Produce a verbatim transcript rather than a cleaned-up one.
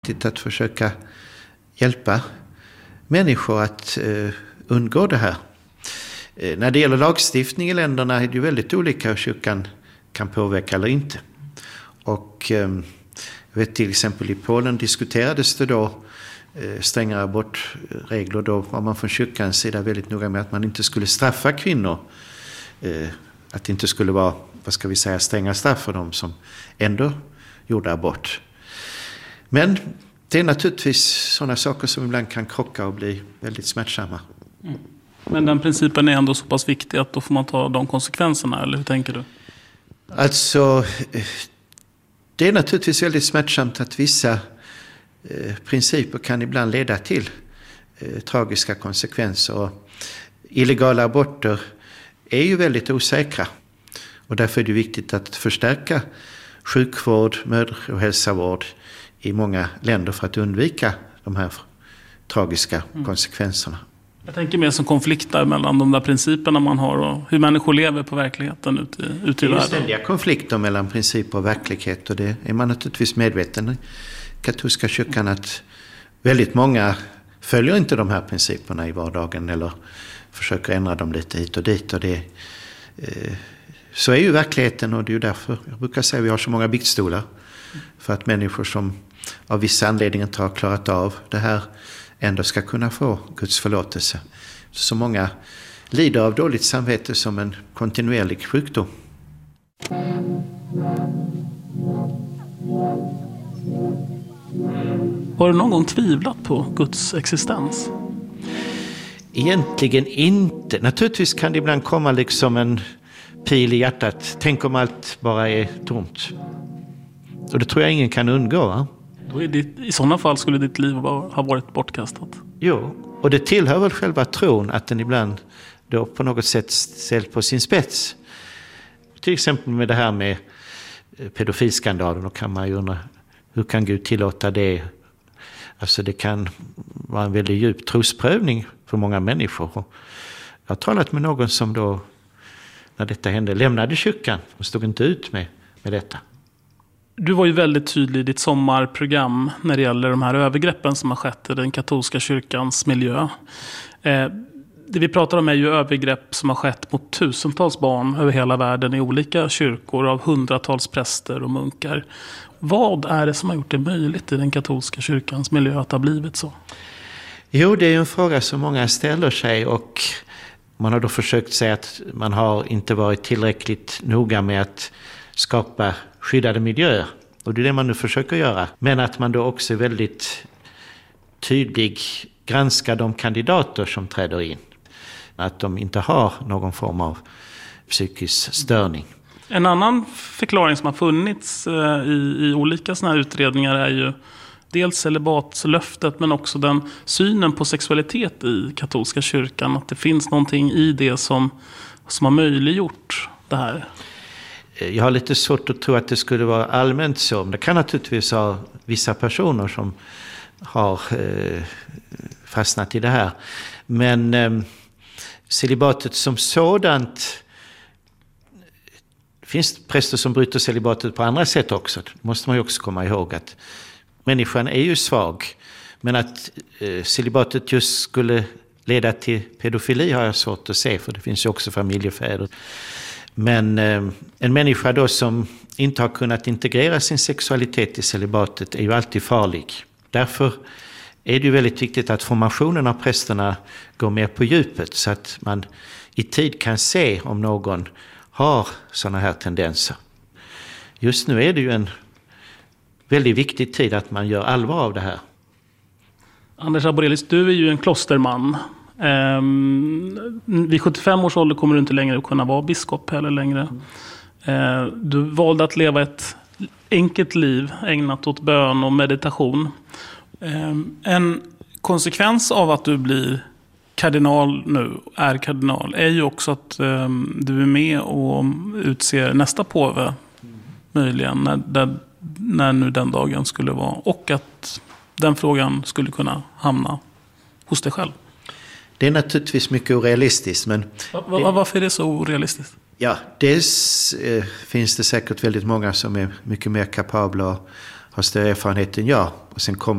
Att försöka hjälpa människor att eh, undgå det här. Eh, när det gäller lagstiftning i länderna är det ju väldigt olika hur kyrkan kan påverka eller inte. Och eh, jag vet till exempel i Polen diskuterades det då eh, strängare abortregler. Då var man från kyrkans sida väldigt noga med att man inte skulle straffa kvinnor. Eh, att det inte skulle vara, vad ska vi säga, stränga straff för dem som ändå gjorde abort. Men det är naturligtvis sådana saker som ibland kan krocka och bli väldigt smärtsamma. Mm. Men den principen är ändå så pass viktig att då får man ta de konsekvenserna, eller hur tänker du? Alltså, det är naturligtvis väldigt smärtsamt att vissa eh, principer kan ibland leda till eh, tragiska konsekvenser. Och illegala aborter är ju väldigt osäkra. Och därför är det viktigt att förstärka sjukvård, mödra- och hälsovård i många länder för att undvika de här tragiska mm. konsekvenserna. Jag tänker mer som konflikter mellan de där principerna man har och hur människor lever på verkligheten ute, ute i världen. Det är ständiga konflikter mellan principer och verklighet, och det är man naturligtvis medveten i katolska kyrkan att väldigt många följer inte de här principerna i vardagen eller försöker ändra dem lite hit och dit. Och det, eh, så är ju verkligheten, och det är ju därför jag brukar säga att vi har så många biktstolar. För att människor som av vissa anledningar inte har klarat av det här ändå ska kunna få Guds förlåtelse. Så många lider av dåligt samvete som en kontinuerlig sjukdom. Har du någon gång tvivlat på Guds existens? Egentligen inte. Naturligtvis kan det ibland komma liksom en pil i hjärtat. Tänk om allt bara är tomt. Och det tror jag ingen kan undgå, va? Då är ditt, i sådana fall skulle ditt liv ha varit bortkastat. Jo, och det tillhör väl själva tron att den ibland då på något sätt ställs på sin spets. Till exempel med det här med pedofilskandalen, då kan man ju undra, hur kan Gud tillåta det? Alltså det kan vara en väldigt djup trosprövning för många människor. Jag har talat med någon som då, när detta hände, lämnade kyrkan och stod inte ut med, med detta. Du var ju väldigt tydlig i ditt sommarprogram när det gäller de här övergreppen som har skett i den katolska kyrkans miljö. Eh, det vi pratar om är ju övergrepp som har skett mot tusentals barn över hela världen i olika kyrkor av hundratals präster och munkar. Vad är det som har gjort det möjligt i den katolska kyrkans miljö att det har blivit så? Jo, det är en fråga som många ställer sig, och man har då försökt säga att man har inte varit tillräckligt noga med att skapa skyddade miljöer. Och det är det man nu försöker göra. Men att man då också är väldigt tydlig granskar de kandidater som träder in. Att de inte har någon form av psykisk störning. En annan förklaring som har funnits i, i olika såna här utredningar är ju dels celibatslöftet, men också den synen på sexualitet i katolska kyrkan. Att det finns någonting i det som, som har möjliggjort det här. Jag har lite svårt att tro att det skulle vara allmänt så. Men det kan naturligtvis vara vissa personer som har eh, fastnat i det här. Men eh, celibatet som sådant, det finns präster som bryter celibatet på andra sätt också. Det måste man ju också komma ihåg, att människan är ju svag. Men att eh, celibatet just skulle leda till pedofili har jag svårt att se, för det finns ju också familjefäder. Men eh, en människa då som inte har kunnat integrera sin sexualitet i celibatet är ju alltid farlig. Därför är det ju väldigt viktigt att formationen av prästerna går mer på djupet, så att man i tid kan se om någon har sådana här tendenser. Just nu är det ju en väldigt viktig tid att man gör allvar av det här. Anders Arborelius, du är ju en klosterman. Um, vid sjuttiofem års ålder kommer du inte längre att kunna vara biskop heller längre. Uh, du valde att leva ett enkelt liv ägnat åt bön och meditation. Um, en konsekvens av att du blir kardinal nu, är kardinal, är ju också att um, du är med och utser nästa påve, möjligen, när, där, när nu den dagen skulle vara. Och att den frågan skulle kunna hamna hos dig själv. Det är naturligtvis mycket orealistiskt. Men va, va, varför är det så orealistiskt? Ja, dels eh, finns det säkert väldigt många som är mycket mer kapabla och har större erfarenhet än jag. Och sen kommer